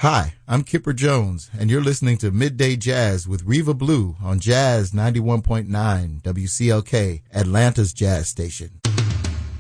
Hi, I'm Kipper Jones, and you're listening to Midday Jazz with Reva Blue on Jazz 91.9 WCLK, Atlanta's Jazz Station.